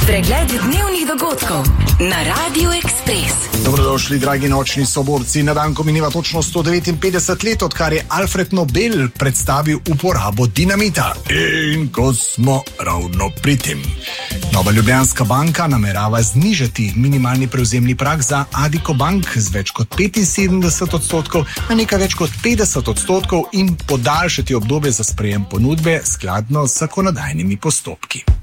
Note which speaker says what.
Speaker 1: Pregled dnevnih dogodkov na Radiu Ekspres.
Speaker 2: Dobrodošli, dragi nočni soborci. Na dan, ko mineva točno 159 let, odkar je Alfred Nobel predstavil uporabo dinamita. In ko smo ravno pri tem. Nova Ljubljanska banka namerava znižati minimalni prevzemni prag za Addiko Bank z več kot 75% na nekaj več kot 50% in podaljšati obdobje za sprejem ponudbe skladno z zakonodajnimi postopki.